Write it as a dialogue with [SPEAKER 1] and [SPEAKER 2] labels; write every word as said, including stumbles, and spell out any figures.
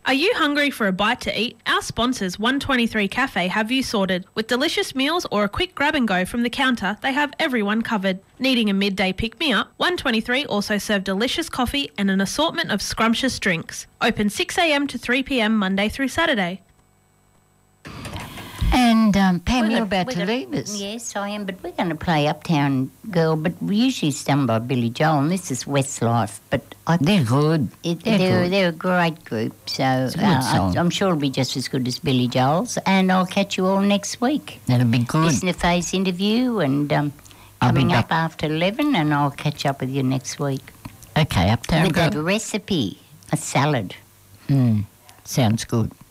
[SPEAKER 1] Are you hungry for a bite to eat? Our sponsors, one twenty-three Cafe, have you sorted. With delicious meals or a quick grab and go from the counter, they have everyone covered. Needing a midday pick-me-up? one twenty-three also serve delicious coffee and an assortment of scrumptious drinks. Open six a m to three p m Monday through Saturday.
[SPEAKER 2] And um, Pam,
[SPEAKER 3] We're
[SPEAKER 2] you're
[SPEAKER 3] gonna-
[SPEAKER 2] about
[SPEAKER 3] we're
[SPEAKER 2] to
[SPEAKER 3] gonna-
[SPEAKER 2] leave us.
[SPEAKER 3] Yes, I am, but we're going to play Uptown Girl, but we usually stand by Billy Joel, and this is Westlife. But I
[SPEAKER 2] They're good.
[SPEAKER 3] It,
[SPEAKER 2] They're
[SPEAKER 3] they're,
[SPEAKER 2] good.
[SPEAKER 3] they're a great group, so
[SPEAKER 2] a good
[SPEAKER 3] uh,
[SPEAKER 2] song.
[SPEAKER 3] I, I'm sure it'll be just as good as Billy Joel's, and I'll catch you all next week.
[SPEAKER 2] That'll be good.
[SPEAKER 3] Listen to Faye's interview, and um,
[SPEAKER 2] I'll be
[SPEAKER 3] coming
[SPEAKER 2] back.
[SPEAKER 3] up after eleven, and I'll catch up with you next week.
[SPEAKER 2] Okay, Uptown
[SPEAKER 3] With that
[SPEAKER 2] Girl.
[SPEAKER 3] recipe, a salad.
[SPEAKER 2] Mm, sounds good.